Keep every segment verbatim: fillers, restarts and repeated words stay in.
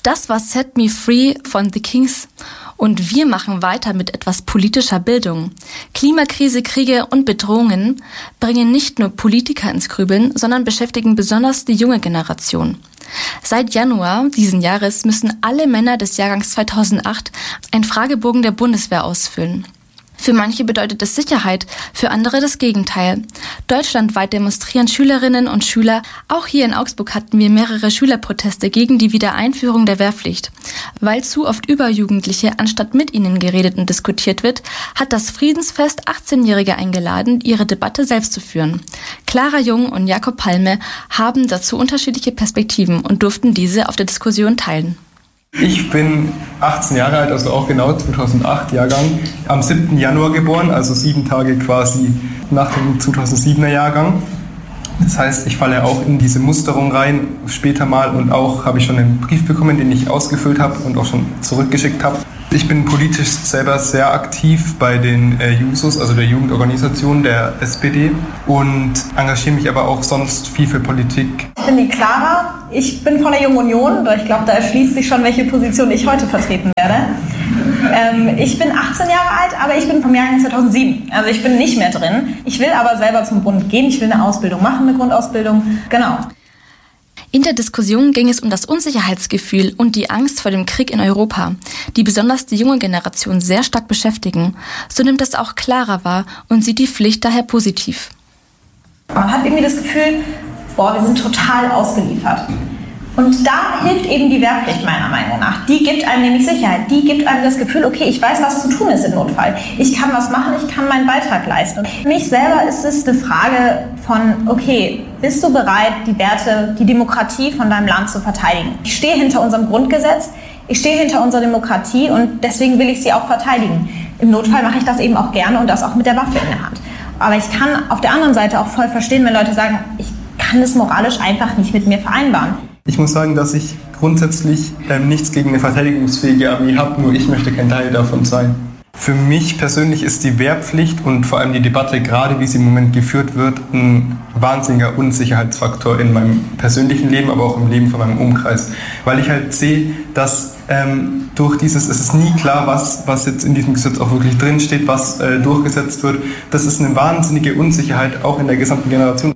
Das war Set Me Free von The Kings. Und wir machen weiter mit etwas politischer Bildung. Klimakrise, Kriege und Bedrohungen bringen nicht nur Politiker ins Grübeln, sondern beschäftigen besonders die junge Generation. Seit Januar diesen Jahres müssen alle Männer des Jahrgangs zweitausendacht einen Fragebogen der Bundeswehr ausfüllen. Für manche bedeutet es Sicherheit, für andere das Gegenteil. Deutschlandweit demonstrieren Schülerinnen und Schüler. Auch hier in Augsburg hatten wir mehrere Schülerproteste gegen die Wiedereinführung der Wehrpflicht. Weil zu oft über Jugendliche anstatt mit ihnen geredet und diskutiert wird, hat das Friedensfest achtzehnjährige eingeladen, ihre Debatte selbst zu führen. Clara Jung und Jakob Palme haben dazu unterschiedliche Perspektiven und durften diese auf der Diskussion teilen. Ich bin achtzehn Jahre alt, also auch genau zweitausendacht Jahrgang, am siebten Januar geboren, also sieben Tage quasi nach dem zweitausendsiebener Jahrgang. Das heißt, ich falle auch in diese Musterung rein später mal und auch habe ich schon einen Brief bekommen, den ich ausgefüllt habe und auch schon zurückgeschickt habe. Ich bin politisch selber sehr aktiv bei den äh, Jusos, also der Jugendorganisation der S P D, und engagiere mich aber auch sonst viel für Politik. Ich bin die Clara, ich bin von der Jungen Union, ich glaube, da erschließt sich schon, welche Position ich heute vertreten werde. Ähm, ich bin achtzehn Jahre alt, aber ich bin vom Jahrgang zweitausendsieben, also ich bin nicht mehr drin. Ich will aber selber zum Bund gehen, ich will eine Ausbildung machen, eine Grundausbildung, genau. In der Diskussion ging es um das Unsicherheitsgefühl und die Angst vor dem Krieg in Europa, die besonders die junge Generation sehr stark beschäftigen. So nimmt es auch Clara wahr und sieht die Pflicht daher positiv. Man hat irgendwie das Gefühl, boah, wir sind total ausgeliefert. Und da hilft eben die Wehrpflicht meiner Meinung nach. Die gibt einem nämlich Sicherheit. Die gibt einem das Gefühl, okay, ich weiß, was zu tun ist im Notfall. Ich kann was machen, ich kann meinen Beitrag leisten. Und für mich selber ist es eine Frage von, okay, bist du bereit, die Werte, die Demokratie von deinem Land zu verteidigen? Ich stehe hinter unserem Grundgesetz, ich stehe hinter unserer Demokratie und deswegen will ich sie auch verteidigen. Im Notfall mache ich das eben auch gerne und das auch mit der Waffe in der Hand. Aber ich kann auf der anderen Seite auch voll verstehen, wenn Leute sagen, ich kann es moralisch einfach nicht mit mir vereinbaren. Ich muss sagen, dass ich grundsätzlich ähm, nichts gegen eine verteidigungsfähige Armee habe, nur ich möchte kein Teil davon sein. Für mich persönlich ist die Wehrpflicht und vor allem die Debatte, gerade wie sie im Moment geführt wird, ein wahnsinniger Unsicherheitsfaktor in meinem persönlichen Leben, aber auch im Leben von meinem Umkreis. Weil ich halt sehe, dass ähm, durch dieses, es ist nie klar, was, was jetzt in diesem Gesetz auch wirklich drinsteht, was äh, durchgesetzt wird. Das ist eine wahnsinnige Unsicherheit auch in der gesamten Generation.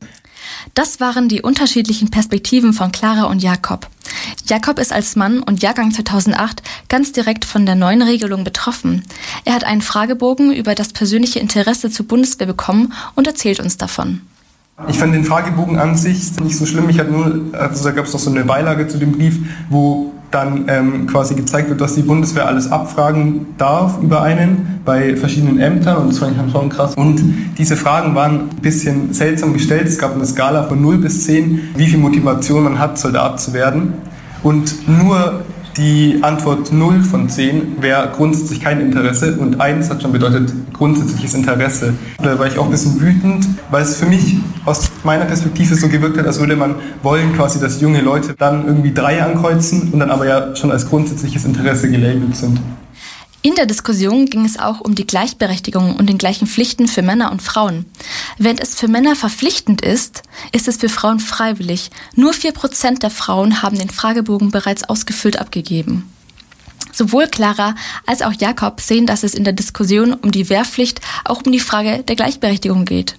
Das waren die unterschiedlichen Perspektiven von Clara und Jakob. Jakob ist als Mann und Jahrgang zweitausendacht ganz direkt von der neuen Regelung betroffen. Er hat einen Fragebogen über das persönliche Interesse zur Bundeswehr bekommen und erzählt uns davon. Ich fand den Fragebogen an sich nicht so schlimm. Ich hatte nur, also da gab es noch so eine Beilage zu dem Brief, wo dann ähm, quasi gezeigt wird, dass die Bundeswehr alles abfragen darf über einen bei verschiedenen Ämtern, und das fand ich schon krass. Und diese Fragen waren ein bisschen seltsam gestellt. Es gab eine Skala von null bis zehn, wie viel Motivation man hat, Soldat zu werden. Und nur die Antwort null von zehn wäre grundsätzlich kein Interesse und eins hat schon bedeutet grundsätzliches Interesse. Da war ich auch ein bisschen wütend, weil es für mich aus meiner Perspektive so gewirkt hat, als würde man wollen quasi, dass junge Leute dann irgendwie drei ankreuzen und dann aber ja schon als grundsätzliches Interesse gelabelt sind. In der Diskussion ging es auch um die Gleichberechtigung und den gleichen Pflichten für Männer und Frauen. Während es für Männer verpflichtend ist, ist es für Frauen freiwillig. Nur vier Prozent der Frauen haben den Fragebogen bereits ausgefüllt abgegeben. Sowohl Clara als auch Jakob sehen, dass es in der Diskussion um die Wehrpflicht auch um die Frage der Gleichberechtigung geht.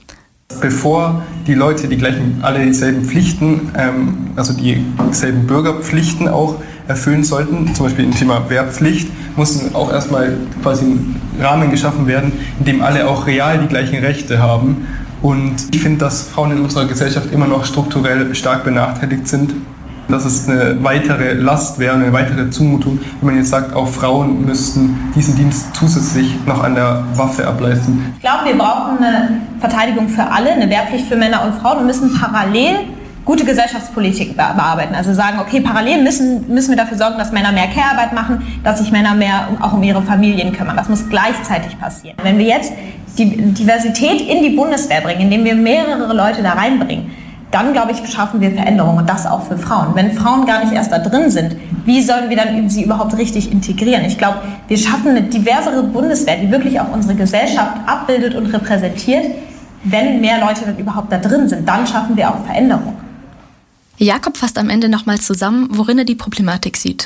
Bevor die Leute die gleichen, alle dieselben Pflichten, ähm, also dieselben Bürgerpflichten auch erfüllen sollten, zum Beispiel im Thema Wehrpflicht, mussten auch erstmal quasi ein Rahmen geschaffen werden, in dem alle auch real die gleichen Rechte haben. Und ich finde, dass Frauen in unserer Gesellschaft immer noch strukturell stark benachteiligt sind. Dass es eine weitere Last wäre, eine weitere Zumutung, wenn man jetzt sagt, auch Frauen müssten diesen Dienst zusätzlich noch an der Waffe ableisten. Ich glaube, wir brauchen eine Verteidigung für alle, eine Wehrpflicht für Männer und Frauen und müssen parallel gute Gesellschaftspolitik bearbeiten. Also sagen, okay, parallel müssen, müssen wir dafür sorgen, dass Männer mehr Care-Arbeit machen, dass sich Männer mehr auch um ihre Familien kümmern. Das muss gleichzeitig passieren. Wenn wir jetzt die Diversität in die Bundeswehr bringen, indem wir mehrere Leute da reinbringen, dann, glaube ich, schaffen wir Veränderungen und das auch für Frauen. Wenn Frauen gar nicht erst da drin sind, wie sollen wir dann sie überhaupt richtig integrieren? Ich glaube, wir schaffen eine diversere Bundeswehr, die wirklich auch unsere Gesellschaft abbildet und repräsentiert. Wenn mehr Leute dann überhaupt da drin sind, dann schaffen wir auch Veränderungen. Jakob fasst am Ende nochmal zusammen, worin er die Problematik sieht.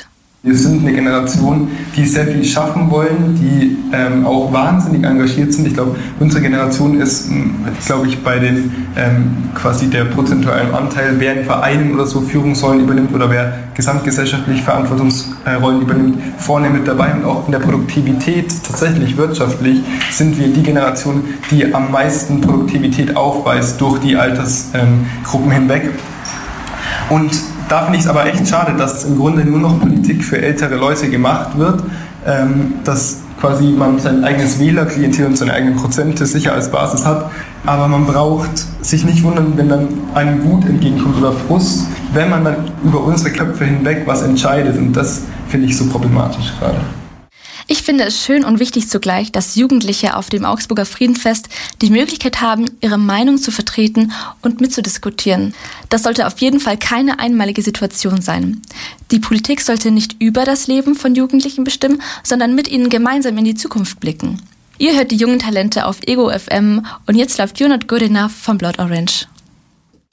Wir sind eine Generation, die sehr viel schaffen wollen, die ähm, auch wahnsinnig engagiert sind. Ich glaube, unsere Generation ist, glaube ich, bei den ähm, quasi der prozentualen Anteil, wer in Vereinen oder so Führungsrollen übernimmt oder wer gesamtgesellschaftlich Verantwortungsrollen übernimmt, vorne mit dabei. Und auch in der Produktivität, tatsächlich wirtschaftlich, sind wir die Generation, die am meisten Produktivität aufweist durch die Altersgruppen hinweg. Und da finde ich es aber echt schade, dass im Grunde nur noch Politik für ältere Leute gemacht wird, ähm, dass quasi man sein eigenes Wählerklientel und seine eigenen Prozente sicher als Basis hat, aber man braucht sich nicht wundern, wenn dann einem Wut entgegenkommt oder Frust, wenn man dann über unsere Köpfe hinweg was entscheidet, und das finde ich so problematisch gerade. Ich finde es schön und wichtig zugleich, dass Jugendliche auf dem Augsburger Friedenfest die Möglichkeit haben, ihre Meinung zu vertreten und mitzudiskutieren. Das sollte auf jeden Fall keine einmalige Situation sein. Die Politik sollte nicht über das Leben von Jugendlichen bestimmen, sondern mit ihnen gemeinsam in die Zukunft blicken. Ihr hört die jungen Talente auf Ego F M und jetzt läuft You're Not Good Enough von Blood Orange.